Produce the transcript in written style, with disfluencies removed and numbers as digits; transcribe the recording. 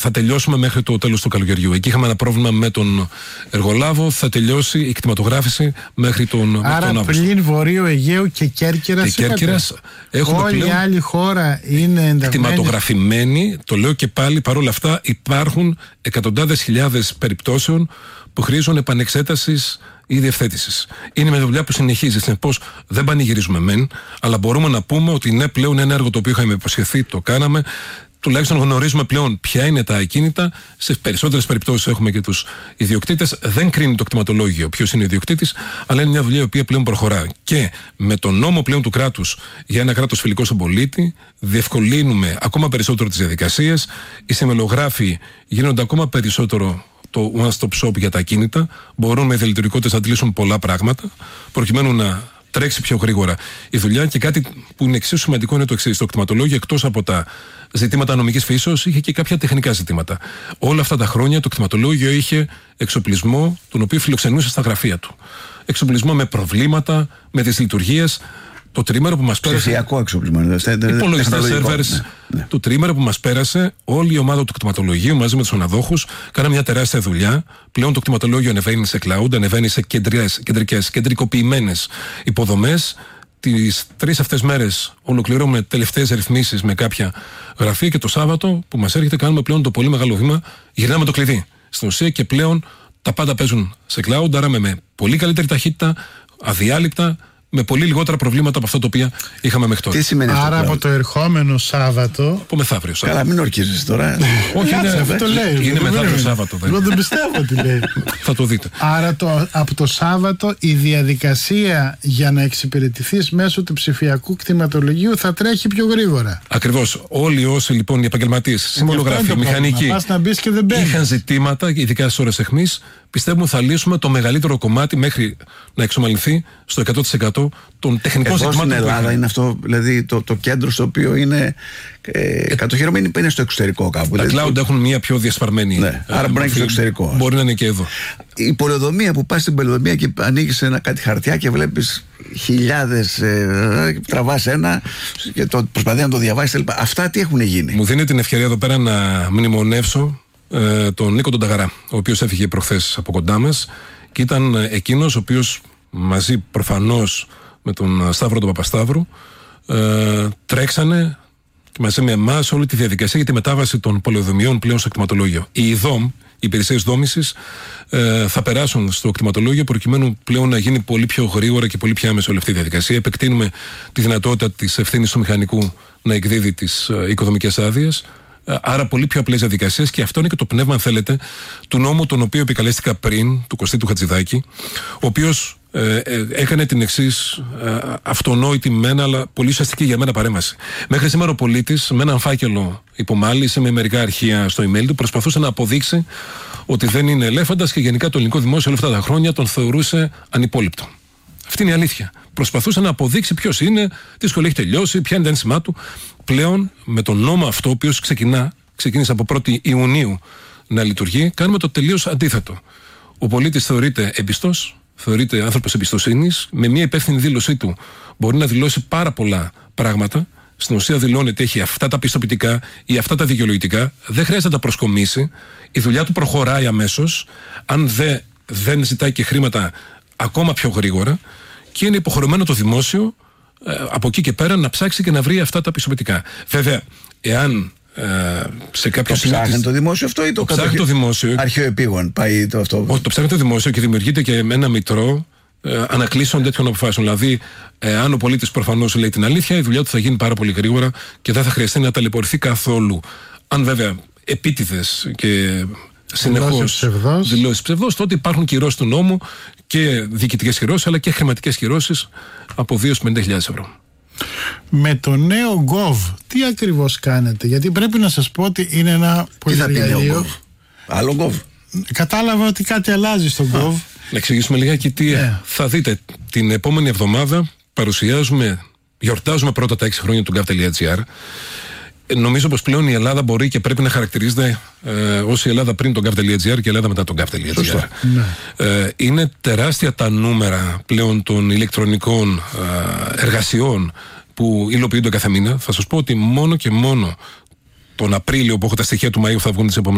θα τελειώσουμε μέχρι το τέλος του καλοκαιριού. Εκεί είχαμε ένα πρόβλημα με τον εργολάβο. Θα τελειώσει η κτηματογράφηση μέχρι τον Αύγουστο. Άρα πλην Βορείου Αιγαίου και Κέρκυρας. Όλη η άλλη χώρα είναι ενταγμένη. Κτηματογραφημένη, το λέω και πάλι, παρόλα αυτά υπάρχουν εκατοντάδες χιλιάδες περιπτώσεων που χρήζουν επανεξέτασης ή διευθέτησης. Είναι μια δουλειά που συνεχίζει. Συνεπώς δεν πανηγυρίζουμε μεν, αλλά μπορούμε να πούμε ότι ναι, πλέον ένα έργο το οποίο είχαμε υποσχεθεί, το κάναμε. Τουλάχιστον γνωρίζουμε πλέον ποια είναι τα ακίνητα. Σε περισσότερες περιπτώσεις έχουμε και τους ιδιοκτήτες. Δεν κρίνει το κτηματολόγιο ποιος είναι ο ιδιοκτήτης, αλλά είναι μια δουλειά η οποία πλέον προχωρά. Και με τον νόμο πλέον του κράτους για ένα κράτος φιλικό στον πολίτη, διευκολύνουμε ακόμα περισσότερο τις διαδικασίες. Οι σημελογράφοι γίνονται ακόμα περισσότερο το one-stop shop για τα ακίνητα. Μπορούν με διαλειτουργικότητες να αντλήσουν πολλά πράγματα, προκειμένου να τρέξει πιο γρήγορα η δουλειά. Και κάτι που είναι εξίσου σημαντικό είναι το εξής: το κτηματολόγιο, εκτός από τα ζητήματα νομικής φύσεως, είχε και κάποια τεχνικά ζητήματα. Όλα αυτά τα χρόνια το κτηματολόγιο είχε εξοπλισμό, τον οποίο φιλοξενούσε στα γραφεία του. Εξοπλισμό με προβλήματα, με τις λειτουργίες. Το τρίμερο που μας πέρασε. Ψηφιακό εξοπλισμό. Υπολογιστές, σερβέρς. Ναι. Το τρίμερο που μας πέρασε, όλη η ομάδα του κτηματολογίου μαζί με τους αναδόχους κάναμε μια τεράστια δουλειά. Πλέον το κτηματολόγιο ανεβαίνει σε cloud, ανεβαίνει σε κεντρικοποιημένες υποδομές. Τις 3 αυτές μέρες ολοκληρώνουμε τελευταίες ρυθμίσεις με κάποια γραφεία και το Σάββατο που μας έρχεται κάνουμε πλέον το πολύ μεγάλο βήμα. Γυρνάμε το κλειδί στην ουσία και πλέον τα πάντα παίζουν σε cloud, άρα με πολύ καλύτερη ταχύτητα, αδιάλειπτα, με πολύ λιγότερα προβλήματα από αυτά τα οποία είχαμε μέχρι τώρα. Τι σημαίνει αυτό? Άρα από το ερχόμενο Σάββατο. Από μεθαύριο Σάββατο. Καλά, μην ορκίζεις τώρα. Όχι, είναι μεθαύριο Σάββατο. Εγώ δεν πιστεύω τι λέει. Θα το δείτε. Άρα από το Σάββατο η διαδικασία για να εξυπηρετηθείς μέσω του ψηφιακού κτηματολογίου θα τρέχει πιο γρήγορα. Ακριβώς. Όλοι όσοι λοιπόν οι επαγγελματίες, συμβολογράφοι, μηχανικοί, είχαν ζητήματα, ειδικά στις ώρες αιχμής, πιστεύουμε θα λύσουμε το μεγαλύτερο κομμάτι μέχρι να εξομαλυνθεί στο 100% των τεχνικών ζητημάτων. Στην Ελλάδα είναι αυτό, δηλαδή το κέντρο στο οποίο είναι κατοχυρωμένοι, είναι στο εξωτερικό κάπου. Τα δηλαδή, cloud έχουν μια πιο διασπαρμένη. Ναι, άρα μπορεί να είναι στο εξωτερικό. Μπορεί να είναι και εδώ. Η πολεοδομία που πας στην πολεοδομία και ανοίγεις κάτι χαρτιά και βλέπεις χιλιάδες, τραβάς ένα και προσπαθεί να το διαβάσεις. Αυτά τι έχουν γίνει? Μου δίνει την ευκαιρία εδώ πέρα να μνημονεύσω τον Νίκο τον Ταγαρά, ο οποίος έφυγε προχθές από κοντά μας και ήταν εκείνος ο οποίος μαζί προφανώς με τον Σταύρο τον Παπασταύρου τρέξανε μαζί με εμάς όλη τη διαδικασία για τη μετάβαση των πολεοδομιών πλέον στο κτηματολόγιο. Οι ΔΟΜ, οι υπηρεσίες δόμησης, θα περάσουν στο κτηματολόγιο προκειμένου πλέον να γίνει πολύ πιο γρήγορα και πολύ πιο άμεσα όλη αυτή η διαδικασία. Επεκτείνουμε τη δυνατότητα της ευθύνης του μηχανικού να εκδίδει τις οικοδομικές άδειες. Άρα πολύ πιο απλές διαδικασίες και αυτό είναι και το πνεύμα, αν θέλετε, του νόμου τον οποίο επικαλέστηκα πριν, του Κωστή του Χατζηδάκη, ο οποίος έκανε την εξής αυτονόητη μένα, αλλά πολύ ουσιαστική για μένα παρέμβαση. Μέχρι σήμερα ο πολίτης με έναν φάκελο υπομάλυση, με μερικά αρχεία στο email του, προσπαθούσε να αποδείξει ότι δεν είναι ελέφαντας και γενικά το ελληνικό δημόσιο όλα αυτά τα χρόνια τον θεωρούσε ανυπόληπτο. Αυτή είναι η αλήθεια. Προσπαθούσε να αποδείξει ποιος είναι, τι σχολή έχει τελειώσει, ποια είναι τα ένσημά του. Πλέον με τον νόμο αυτό, ο οποίος ξεκίνησε από 1η Ιουνίου να λειτουργεί, κάνουμε το τελείως αντίθετο. Ο πολίτης θεωρείται εμπιστός, θεωρείται άνθρωπος εμπιστοσύνης, με μια υπεύθυνη δήλωσή του μπορεί να δηλώσει πάρα πολλά πράγματα. Στην ουσία δηλώνει ότι έχει αυτά τα πιστοποιητικά ή αυτά τα δικαιολογητικά, δεν χρειάζεται να τα προσκομίσει, η δουλειά του προχωράει αμέσως, αν δεν ζητάει και χρήματα ακόμα πιο γρήγορα. Και είναι υποχρεωμένο το δημόσιο από εκεί και πέρα να ψάξει και να βρει αυτά τα πιστοποιητικά. Βέβαια, εάν σε κάποιο σημείο. Το ψάχνει το δημόσιο αυτό ή το ψάχνει το δημόσιο. Αρχαιοεπίγον πάει το αυτό? Όχι, το ψάχνει το δημόσιο και δημιουργείται και με ένα μητρό ανακλήσεων τέτοιων αποφάσεων. Δηλαδή, αν ο πολίτης προφανώς λέει την αλήθεια, η δουλειά του θα γίνει πάρα πολύ γρήγορα και δεν θα χρειαστεί να ταλαιπωρηθεί καθόλου. Αν βέβαια επίτηδες και συνεχώς δηλώσεις ψευδός, τότε υπάρχουν κυρώσεις του νόμου και διοικητικές κυρώσεις αλλά και χρηματικές κυρώσεις από 2.000 με 50.000 ευρώ. Με το νέο Gov, τι ακριβώς κάνετε? Γιατί πρέπει να σας πω ότι είναι ένα πολύ εργαλείο. Άλλο Gov. Κατάλαβα ότι κάτι αλλάζει στο Gov. Να εξηγήσουμε λιγάκι τι θα δείτε. Την επόμενη εβδομάδα γιορτάζουμε πρώτα τα 6 χρόνια του gov.gr. Νομίζω πως πλέον η Ελλάδα μπορεί και πρέπει να χαρακτηρίζεται ως η Ελλάδα πριν τον gov.gr και η Ελλάδα μετά τον gov.gr. Είναι τεράστια τα νούμερα πλέον των ηλεκτρονικών εργασιών που υλοποιούνται κάθε μήνα. Θα σας πω ότι μόνο και μόνο τον Απρίλιο που έχω τα στοιχεία του Μαΐου θα βγουν τις επόμενες